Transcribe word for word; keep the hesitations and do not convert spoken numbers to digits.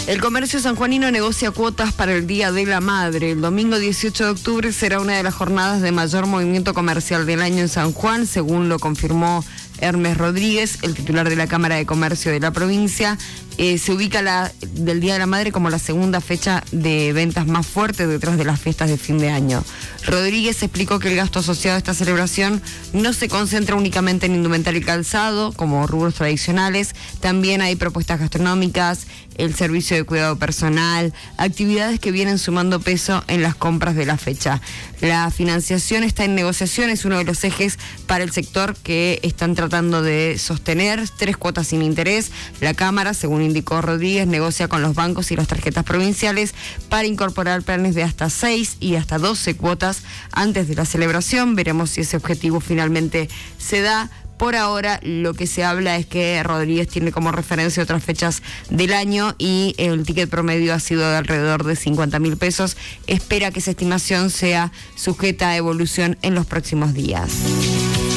El comercio sanjuanino negocia cuotas para el Día de la Madre. El domingo dieciocho de octubre será una de las jornadas de mayor movimiento comercial del año en San Juan, según lo confirmó Hermes Rodríguez, el titular de la Cámara de Comercio de la provincia. Eh, se ubica la del Día de la Madre como la segunda fecha de ventas más fuerte detrás de las fiestas de fin de año. Rodríguez explicó que el gasto asociado a esta celebración no se concentra únicamente en indumentaria y calzado, como rubros tradicionales. También hay propuestas gastronómicas, el servicio de cuidado personal, actividades que vienen sumando peso en las compras de la fecha. La financiación está en negociación, es uno de los ejes para el sector que están tratando de sostener, tres cuotas sin interés. La Cámara, según indicó Rodríguez, negocia con los bancos y las tarjetas provinciales para incorporar planes de hasta seis y hasta doce cuotas antes de la celebración. Veremos si ese objetivo finalmente se da. Por ahora, lo que se habla es que Rodríguez tiene como referencia otras fechas del año y el ticket promedio ha sido de alrededor de cincuenta mil pesos. Espera que esa estimación sea sujeta a evolución en los próximos días.